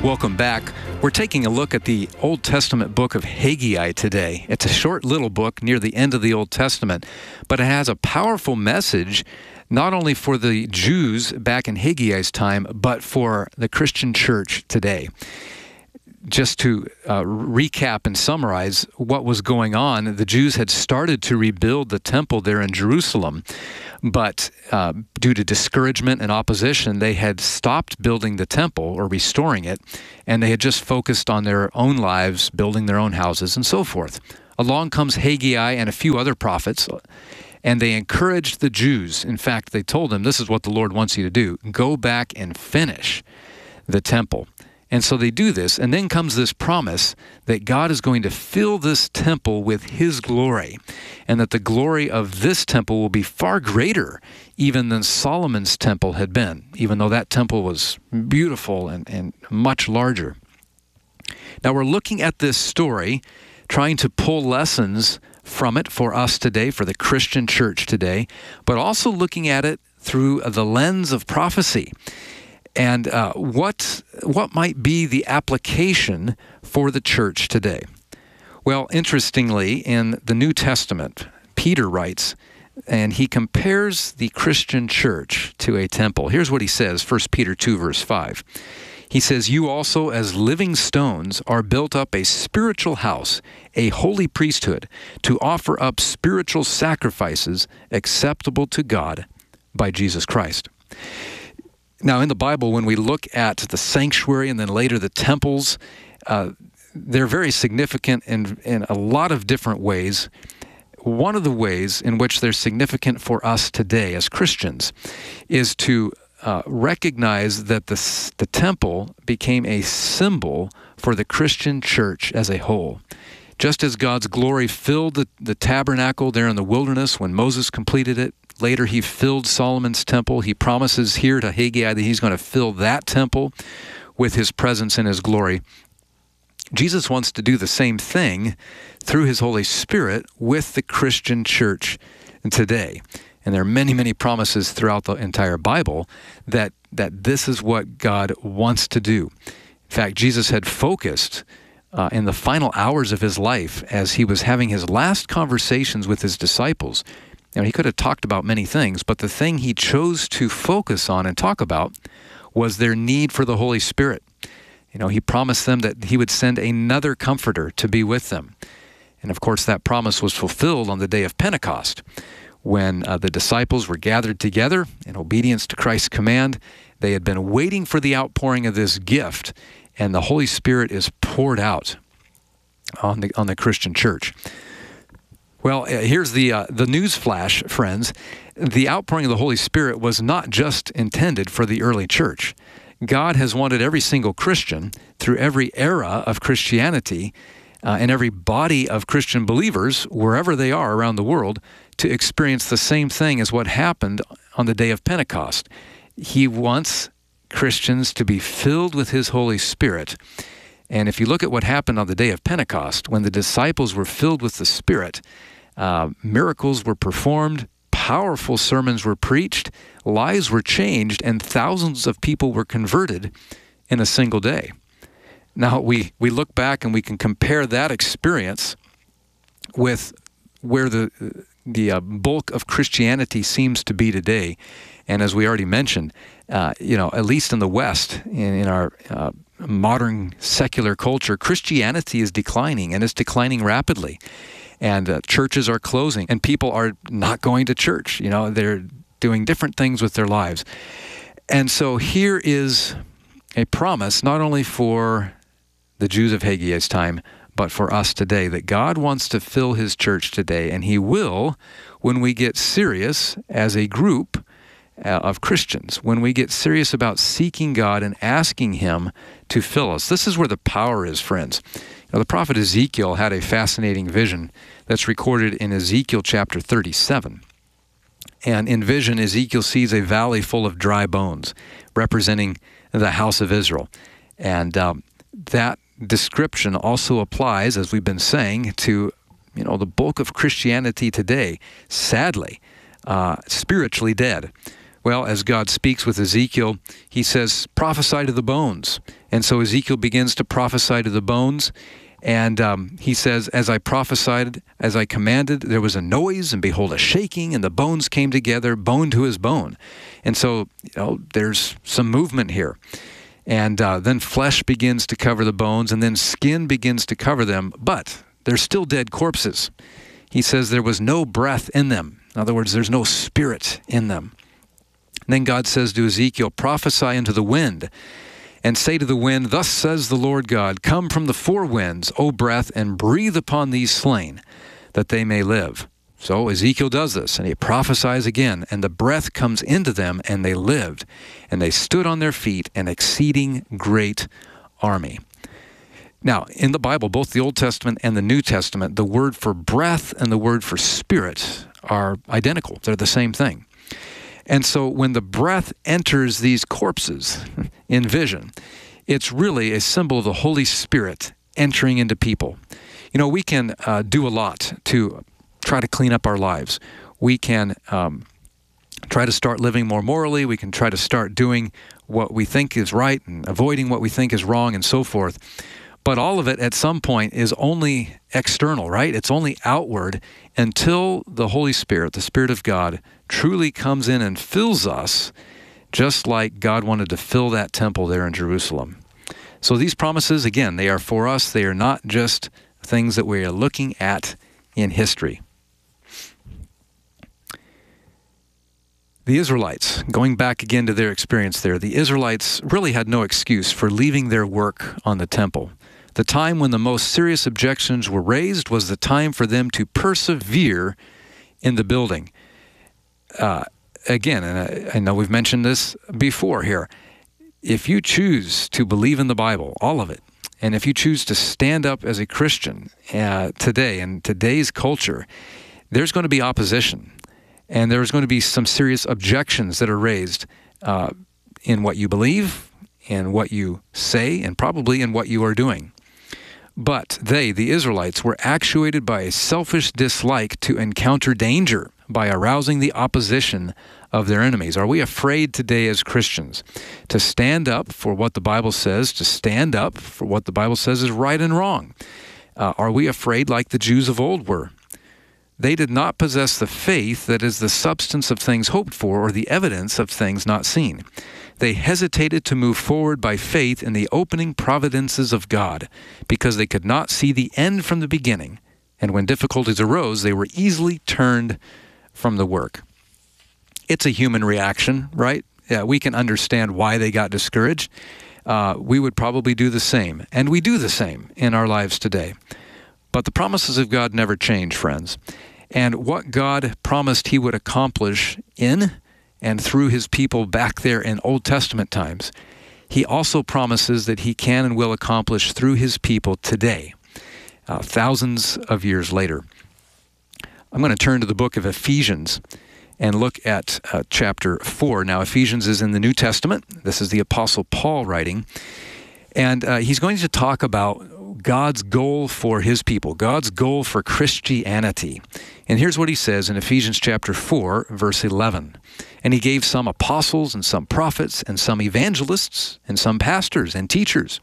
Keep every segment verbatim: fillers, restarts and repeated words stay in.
Welcome back. We're taking a look at the Old Testament book of Haggai today. It's a short little book near the end of the Old Testament, but it has a powerful message not only for the Jews back in Haggai's time, but for the Christian church today. Just to uh, recap and summarize what was going on, the Jews had started to rebuild the temple there in Jerusalem, but uh, due to discouragement and opposition, they had stopped building the temple or restoring it, and they had just focused on their own lives, building their own houses, and so forth. Along comes Haggai and a few other prophets, and they encouraged the Jews. In fact, they told them, this is what the Lord wants you to do. Go back and finish the temple. And so they do this, and then comes this promise that God is going to fill this temple with His glory, and that the glory of this temple will be far greater even than Solomon's temple had been, even though that temple was beautiful and, and much larger. Now we're looking at this story, trying to pull lessons from it for us today, for the Christian church today, but also looking at it through the lens of prophecy. And uh, what what might be the application for the church today? Well, interestingly, in the New Testament, Peter writes, and he compares the Christian church to a temple. Here's what he says, First Peter two, verse five. He says, "You also, as living stones, are built up a spiritual house, a holy priesthood, to offer up spiritual sacrifices acceptable to God by Jesus Christ." Now, in the Bible, when we look at the sanctuary and then later the temples, uh, they're very significant in, in a lot of different ways. One of the ways in which they're significant for us today as Christians is to uh, recognize that the, the temple became a symbol for the Christian church as a whole. Just as God's glory filled the, the tabernacle there in the wilderness when Moses completed it, later he filled Solomon's temple. He promises here to Haggai that he's going to fill that temple with his presence and his glory. Jesus wants to do the same thing through his Holy Spirit with the Christian church today. And there are many, many promises throughout the entire Bible that, that this is what God wants to do. In fact, Jesus had focused uh, in the final hours of his life as he was having his last conversations with his disciples. Now, he could have talked about many things, but the thing he chose to focus on and talk about was their need for the Holy Spirit. You know, he promised them that he would send another comforter to be with them. And of course, that promise was fulfilled on the day of Pentecost, when uh, the disciples were gathered together in obedience to Christ's command. They had been waiting for the outpouring of this gift, and the Holy Spirit is poured out on the, on the Christian church. Well, here's the uh, the news flash, friends. The outpouring of the Holy Spirit was not just intended for the early church. God has wanted every single Christian through every era of Christianity uh, and every body of Christian believers, wherever they are around the world, to experience the same thing as what happened on the day of Pentecost. He wants Christians to be filled with His Holy Spirit. And if you look at what happened on the day of Pentecost, when the disciples were filled with the Spirit, Uh, miracles were performed, powerful sermons were preached, lives were changed, and thousands of people were converted in a single day. Now, we, we look back and we can compare that experience with where the, the uh, bulk of Christianity seems to be today. And as we already mentioned, uh, you know, at least in the West, in, in our uh, modern secular culture, Christianity is declining, and it's declining rapidly. And uh, churches are closing, and people are not going to church. You know, they're doing different things with their lives. And so here is a promise, not only for the Jews of Haggai's time, but for us today, that God wants to fill His church today, and He will when we get serious as a group uh, of Christians, when we get serious about seeking God and asking Him to fill us. This is where the power is, friends. Now, the prophet Ezekiel had a fascinating vision that's recorded in Ezekiel chapter thirty-seven. And in vision, Ezekiel sees a valley full of dry bones, representing the house of Israel. And um, that description also applies, as we've been saying, to you know the bulk of Christianity today, sadly, uh, spiritually dead. Well, as God speaks with Ezekiel, he says, prophesy to the bones. And so Ezekiel begins to prophesy to the bones. And um, he says, as I prophesied, as I commanded, there was a noise, and behold, a shaking, and the bones came together, bone to his bone. And so, you know, there's some movement here. And uh, then flesh begins to cover the bones, and then skin begins to cover them, but they're still dead corpses. He says there was no breath in them. In other words, there's no spirit in them. And then God says to Ezekiel, prophesy into the wind, and say to the wind, thus says the Lord God, come from the four winds, O breath, and breathe upon these slain, that they may live. So Ezekiel does this, and he prophesies again, and the breath comes into them, and they lived, and they stood on their feet, an exceeding great army. Now, in the Bible, both the Old Testament and the New Testament, the word for breath and the word for spirit are identical. They're the same thing. And so when the breath enters these corpses in vision, it's really a symbol of the Holy Spirit entering into people. You know, we can uh, do a lot to try to clean up our lives. We can um, try to start living more morally. We can try to start doing what we think is right and avoiding what we think is wrong and so forth. But all of it at some point is only external, right? It's only outward until the Holy Spirit, the Spirit of God, truly comes in and fills us, just like God wanted to fill that temple there in Jerusalem. So these promises, again, they are for us. They are not just things that we are looking at in history. The Israelites, going back again to their experience there, the Israelites really had no excuse for leaving their work on the temple. The time when the most serious objections were raised was the time for them to persevere in the building. Uh, again, and I, I know we've mentioned this before here, if you choose to believe in the Bible, all of it, and if you choose to stand up as a Christian uh, today, in today's culture, there's going to be opposition. And there's going to be some serious objections that are raised uh, in what you believe, in what you say, and probably in what you are doing. But they, the Israelites, were actuated by a selfish dislike to encounter danger by arousing the opposition of their enemies. Are we afraid today as Christians to stand up for what the Bible says, to stand up for what the Bible says is right and wrong? Uh, are we afraid like the Jews of old were? They did not possess the faith that is the substance of things hoped for or the evidence of things not seen. They hesitated to move forward by faith in the opening providences of God because they could not see the end from the beginning. And when difficulties arose, they were easily turned from the work. It's a human reaction, right? Yeah, we can understand why they got discouraged. Uh, we would probably do the same, and we do the same in our lives today. But the promises of God never change, friends. And what God promised he would accomplish in and through his people back there in Old Testament times, he also promises that he can and will accomplish through his people today, uh, thousands of years later. I'm going to turn to the book of Ephesians and look at uh, chapter four. Now, Ephesians is in the New Testament. This is the Apostle Paul writing. And uh, he's going to talk about God's goal for his people, God's goal for Christianity. And here's what he says in Ephesians chapter four, verse eleven. And he gave some apostles and some prophets and some evangelists and some pastors and teachers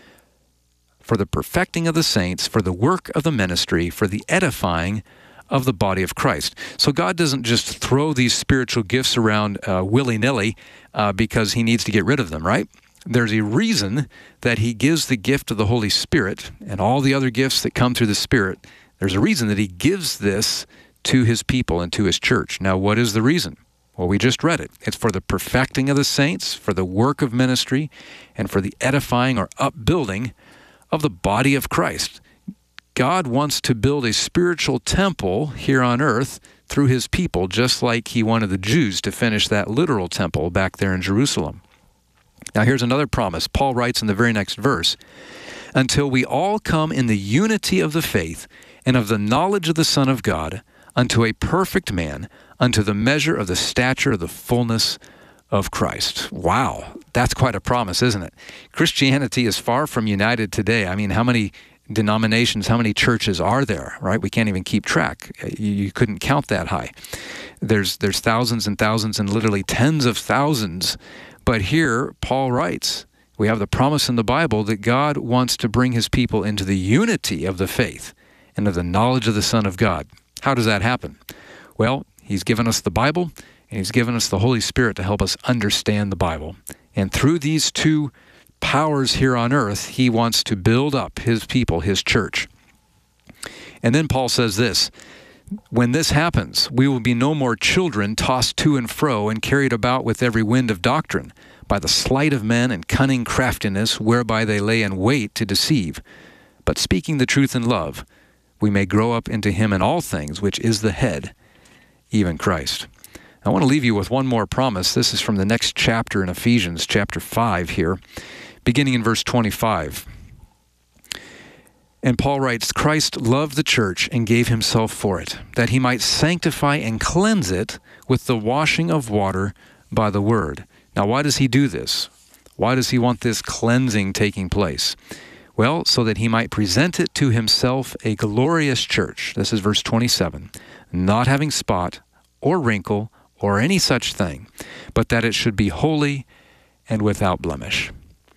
for the perfecting of the saints, for the work of the ministry, for the edifying of the body of Christ. So God doesn't just throw these spiritual gifts around uh, willy-nilly uh, because he needs to get rid of them, right? There's a reason that he gives the gift of the Holy Spirit and all the other gifts that come through the Spirit. There's a reason that he gives this to his people and to his church. Now, what is the reason? Well, we just read it. It's for the perfecting of the saints, for the work of ministry, and for the edifying or upbuilding of the body of Christ. God wants to build a spiritual temple here on earth through his people, just like he wanted the Jews to finish that literal temple back there in Jerusalem. Now, here's another promise. Paul writes in the very next verse, until we all come in the unity of the faith and of the knowledge of the Son of God, unto a perfect man, unto the measure of the stature of the fullness of Christ. Wow, that's quite a promise, isn't it? Christianity is far from united today. I mean, how many denominations, how many churches are there, right? We can't even keep track. You, you couldn't count that high. There's there's thousands and thousands and literally tens of thousands. But here, Paul writes, we have the promise in the Bible that God wants to bring his people into the unity of the faith and of the knowledge of the Son of God. How does that happen? Well, he's given us the Bible, and he's given us the Holy Spirit to help us understand the Bible. And through these two powers here on earth, he wants to build up his people, his church. And then Paul says this, when this happens, we will be no more children tossed to and fro and carried about with every wind of doctrine, by the sleight of men and cunning craftiness whereby they lay in wait to deceive. But speaking the truth in love, we may grow up into him in all things, which is the head, even Christ. I want to leave you with one more promise. This is from the next chapter in Ephesians, chapter five here, beginning in verse twenty-five. And Paul writes, Christ loved the church and gave himself for it, that he might sanctify and cleanse it with the washing of water by the word. Now, why does he do this? Why does he want this cleansing taking place? Well, so that he might present it to himself a glorious church. This is verse twenty-seven. Not having spot or wrinkle or any such thing, but that it should be holy and without blemish.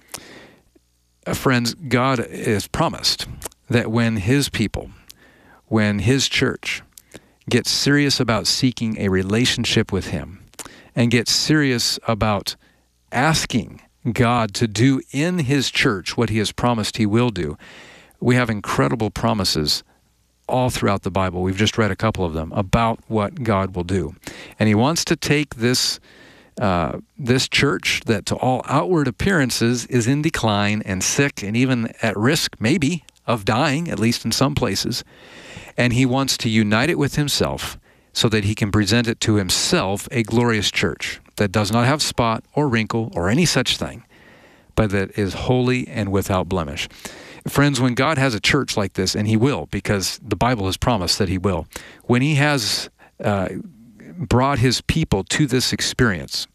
Uh, friends, God has promised that when his people, when his church gets serious about seeking a relationship with him and gets serious about asking God to do in his church what he has promised he will do, we have incredible promises all throughout the Bible. We've just read a couple of them about what God will do. And he wants to take this uh, this church that to all outward appearances is in decline and sick and even at risk, maybe, of dying, at least in some places. And he wants to unite it with himself so that he can present it to himself a glorious church that does not have spot or wrinkle or any such thing, but that is holy and without blemish. Friends, when God has a church like this, and he will, because the Bible has promised that he will, when he has uh, brought his people to this experience,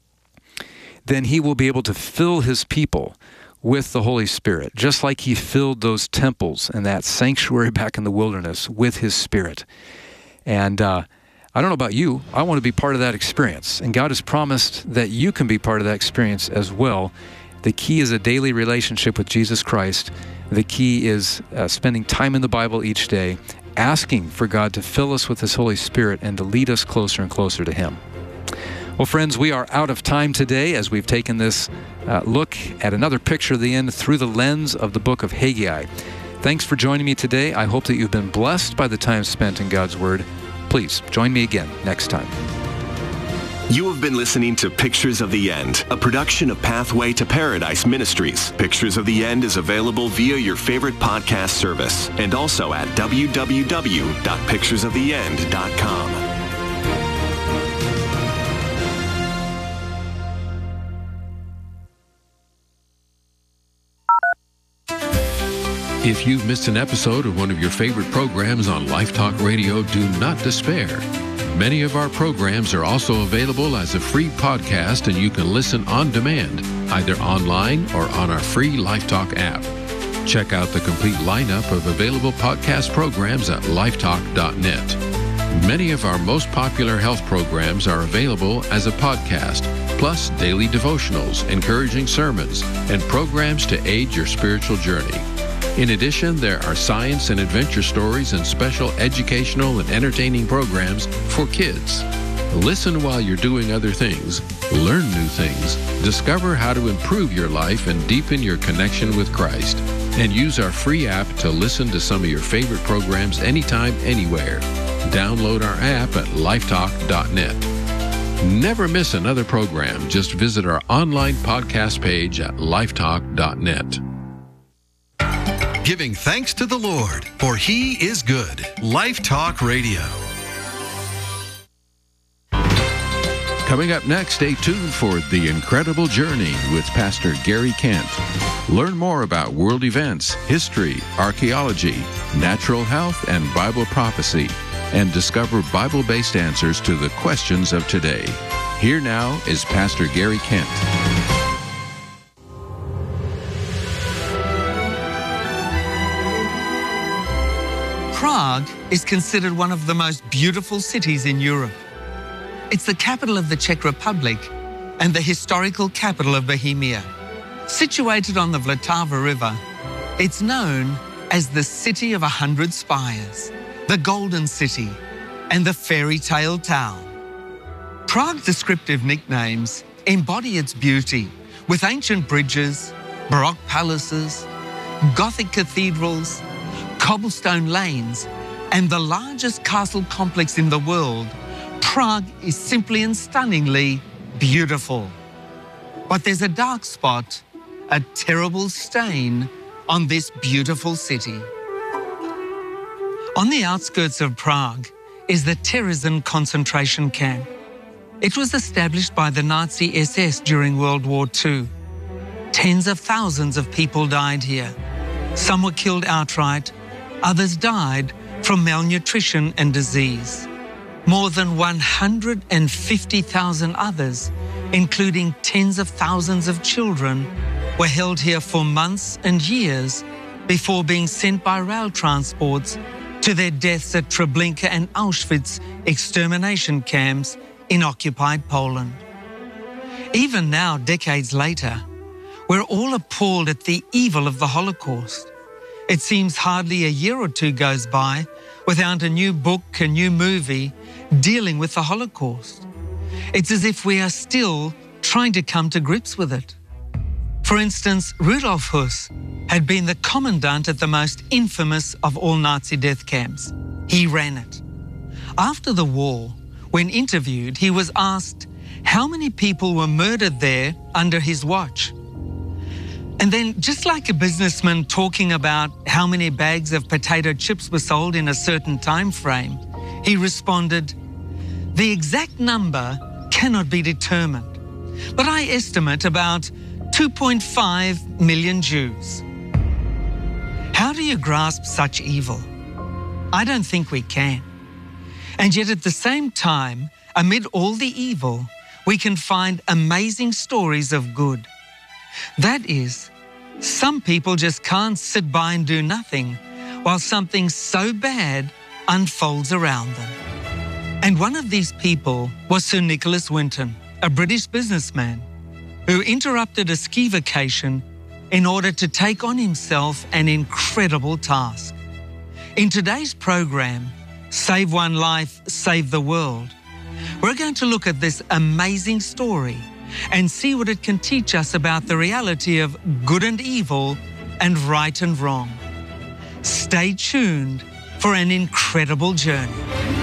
then he will be able to fill his people with the Holy Spirit, just like he filled those temples and that sanctuary back in the wilderness with his Spirit. And uh, I don't know about you, I want to be part of that experience. And God has promised that you can be part of that experience as well. The key is a daily relationship with Jesus Christ. The key is uh, spending time in the Bible each day, asking for God to fill us with his Holy Spirit and to lead us closer and closer to him. Well, friends, we are out of time today as we've taken this uh, look at another picture of the end through the lens of the book of Haggai. Thanks for joining me today. I hope that you've been blessed by the time spent in God's Word. Please join me again next time. You have been listening to Pictures of the End, a production of Pathway to Paradise Ministries. Pictures of the End is available via your favorite podcast service and also at w w w dot pictures of the end dot com. If you've missed an episode of one of your favorite programs on Life Talk Radio, do not despair. Many of our programs are also available as a free podcast, and you can listen on demand, either online or on our free Life Talk app. Check out the complete lineup of available podcast programs at lifetalk dot net. Many of our most popular health programs are available as a podcast, plus daily devotionals, encouraging sermons, and programs to aid your spiritual journey. In addition, there are science and adventure stories and special educational and entertaining programs for kids. Listen while you're doing other things, learn new things, discover how to improve your life and deepen your connection with Christ, and use our free app to listen to some of your favorite programs anytime, anywhere. Download our app at lifetalk dot net. Never miss another program. Just visit our online podcast page at lifetalk dot net. Giving thanks to the Lord, for he is good. Life Talk Radio. Coming up next, stay tuned for The Incredible Journey with Pastor Gary Kent. Learn more about world events, history, archaeology, natural health, and Bible prophecy, and discover Bible-based answers to the questions of today. Here now is Pastor Gary Kent. Prague is considered one of the most beautiful cities in Europe. It's the capital of the Czech Republic and the historical capital of Bohemia. Situated on the Vltava River, it's known as the City of a Hundred Spires, the Golden City, and the Fairy Tale Town. Prague's descriptive nicknames embody its beauty with ancient bridges, Baroque palaces, Gothic cathedrals, cobblestone lanes, and the largest castle complex in the world. Prague is simply and stunningly beautiful. But there's a dark spot, a terrible stain on this beautiful city. On the outskirts of Prague is the Terezín concentration camp. It was established by the Nazi S S during World War Two. Tens of thousands of people died here. Some were killed outright, others died from malnutrition and disease. More than one hundred fifty thousand others, including tens of thousands of children, were held here for months and years before being sent by rail transports to their deaths at Treblinka and Auschwitz extermination camps in occupied Poland. Even now, decades later, we're all appalled at the evil of the Holocaust. It seems hardly a year or two goes by without a new book, a new movie dealing with the Holocaust. It's as if we are still trying to come to grips with it. For instance, Rudolf Höss had been the commandant at the most infamous of all Nazi death camps. He ran it. After the war, when interviewed, he was asked how many people were murdered there under his watch. And then, just like a businessman talking about how many bags of potato chips were sold in a certain time frame, he responded, "The exact number cannot be determined, but I estimate about two point five million Jews." How do you grasp such evil? I don't think we can. And yet at the same time, amid all the evil, we can find amazing stories of good. That is, some people just can't sit by and do nothing while something so bad unfolds around them. And one of these people was Sir Nicholas Winton, a British businessman who interrupted a ski vacation in order to take on himself an incredible task. In today's program, Save One Life, Save the World, we're going to look at this amazing story and see what it can teach us about the reality of good and evil and right and wrong. Stay tuned for an incredible journey.